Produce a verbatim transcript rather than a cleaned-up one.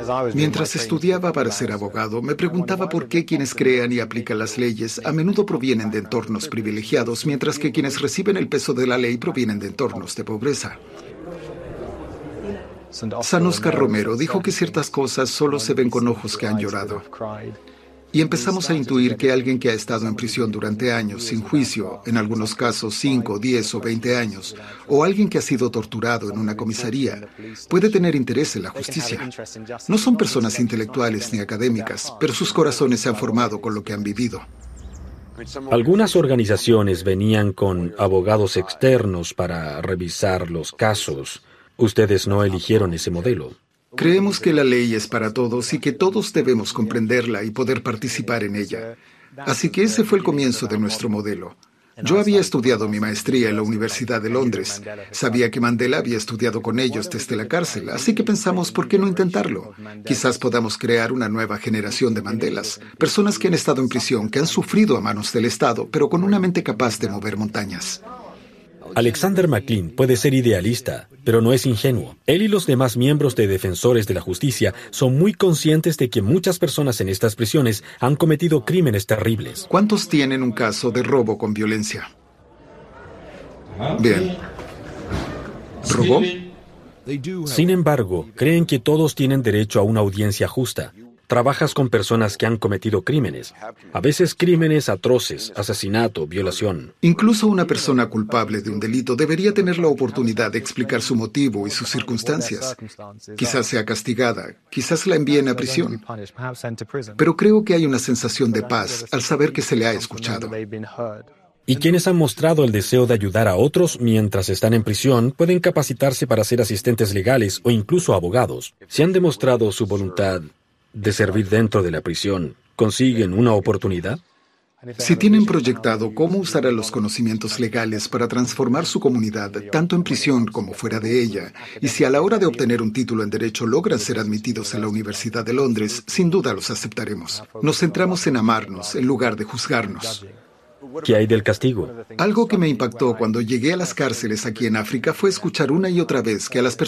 Mientras estudiaba para ser abogado, me preguntaba por qué quienes crean y aplican las leyes a menudo provienen de entornos privilegiados, mientras que quienes reciben el peso de la ley provienen de entornos de pobreza. San Óscar Romero dijo que ciertas cosas solo se ven con ojos que han llorado. Y empezamos a intuir que alguien que ha estado en prisión durante años, sin juicio, en algunos casos cinco, diez o veinte años, o alguien que ha sido torturado en una comisaría, puede tener interés en la justicia. No son personas intelectuales ni académicas, pero sus corazones se han formado con lo que han vivido. Algunas organizaciones venían con abogados externos para revisar los casos. Ustedes no eligieron ese modelo. Creemos que la ley es para todos y que todos debemos comprenderla y poder participar en ella. Así que ese fue el comienzo de nuestro modelo. Yo había estudiado mi maestría en la Universidad de Londres. Sabía que Mandela había estudiado con ellos desde la cárcel, así que pensamos, ¿por qué no intentarlo? Quizás podamos crear una nueva generación de Mandelas, personas que han estado en prisión, que han sufrido a manos del Estado, pero con una mente capaz de mover montañas. Alexander McLean puede ser idealista, pero no es ingenuo. Él y los demás miembros de Defensores de la Justicia son muy conscientes de que muchas personas en estas prisiones han cometido crímenes terribles. ¿Cuántos tienen un caso de robo con violencia? Bien. ¿Robó? Sin embargo, creen que todos tienen derecho a una audiencia justa. Trabajas con personas que han cometido crímenes, a veces crímenes atroces, asesinato, violación. Incluso una persona culpable de un delito debería tener la oportunidad de explicar su motivo y sus circunstancias. Quizás sea castigada, quizás la envíen a prisión. Pero creo que hay una sensación de paz al saber que se le ha escuchado. Y quienes han mostrado el deseo de ayudar a otros mientras están en prisión pueden capacitarse para ser asistentes legales o incluso abogados. Si han demostrado su voluntad de servir dentro de la prisión, ¿consiguen una oportunidad? Si tienen proyectado cómo usarán los conocimientos legales para transformar su comunidad, tanto en prisión como fuera de ella, y si a la hora de obtener un título en Derecho logran ser admitidos en la Universidad de Londres, sin duda los aceptaremos. Nos centramos en amarnos en lugar de juzgarnos. ¿Qué hay del castigo? Algo que me impactó cuando llegué a las cárceles aquí en África fue escuchar una y otra vez que a las personas